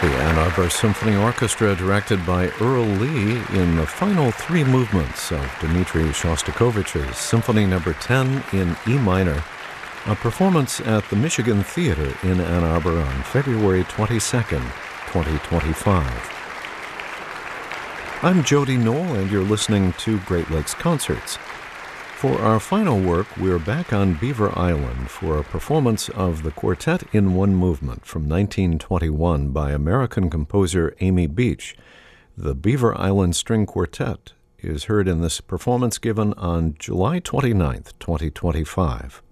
The Ann Arbor Symphony Orchestra, directed by Earl Lee, in the final three movements of Dmitri Shostakovich's Symphony No. 10 in E minor, a performance at the Michigan Theater in Ann Arbor on February 22nd, 2025. I'm Jody Knoll, and you're listening to Great Lakes Concerts. For our final work, we're back on Beaver Island for a performance of the Quartet in One Movement from 1921 by American composer Amy Beach. The Beaver Island String Quartet is heard in this performance given on July 29th, 2025.